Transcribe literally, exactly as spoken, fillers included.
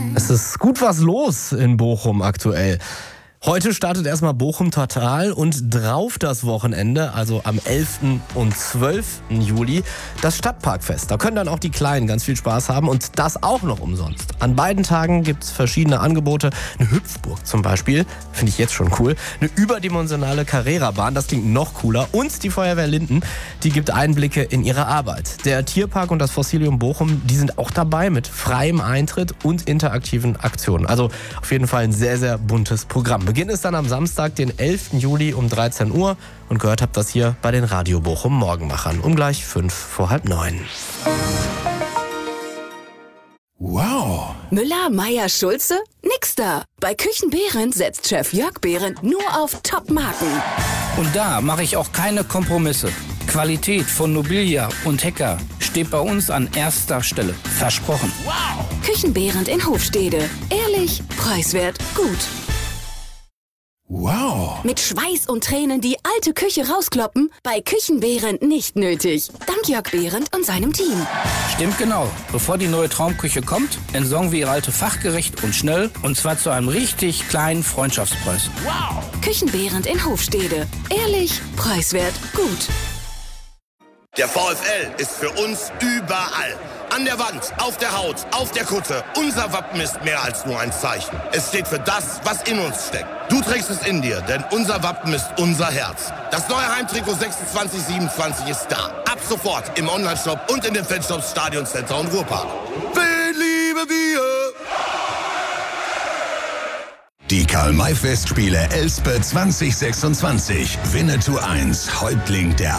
Es ist gut was los in Bochum aktuell. Heute startet erstmal Bochum Total und drauf das Wochenende, also am elften und zwölften Juli, das Stadtparkfest. Da können dann auch die Kleinen ganz viel Spaß haben und das auch noch umsonst. An beiden Tagen gibt es verschiedene Angebote. Eine Hüpfburg zum Beispiel, finde ich jetzt schon cool. Eine überdimensionale Carrera-Bahn, das klingt noch cooler. Und die Feuerwehr Linden, die gibt Einblicke in ihre Arbeit. Der Tierpark und das Fossilium Bochum, die sind auch dabei mit freiem Eintritt und interaktiven Aktionen. Also auf jeden Fall ein sehr, sehr buntes Programm. Beginn ist dann am Samstag, den elften Juli um dreizehn Uhr. Und gehört habt das hier bei den Radio Bochum Morgenmachern um gleich fünf vor halb neun. Wow! Müller, Meier, Schulze? Nix da. Bei Küchen Behrendt setzt Chef Jörg Behrendt nur auf Top-Marken. Und da mache ich auch keine Kompromisse. Qualität von Nobilia und Hecker steht bei uns an erster Stelle. Versprochen. Wow! Küchen Behrendt in Hofstede. Ehrlich, preiswert, gut. Wow! Mit Schweiß und Tränen die alte Küche rauskloppen? Bei Küchen Behrendt nicht nötig. Dank Jörg Behrendt und seinem Team. Stimmt genau. Bevor die neue Traumküche kommt, entsorgen wir ihre alte fachgerecht und schnell. Und zwar zu einem richtig kleinen Freundschaftspreis. Wow! Küchen Behrendt in Hofstede. Ehrlich, preiswert, gut. Der VfL ist für uns überall. An der Wand, auf der Haut, auf der Kutte. Unser Wappen ist mehr als nur ein Zeichen. Es steht für das, was in uns steckt. Du trägst es in dir, denn unser Wappen ist unser Herz. Das neue Heimtrikot sechsundzwanzig siebenundzwanzig ist da. Ab sofort im Onlineshop und in den Fanshops Stadioncenter und Ruhrpark. Wen lieben wir? Die Karl-May-Festspiele Elspe zwanzig sechsundzwanzig. Winnetou eins, Häuptling der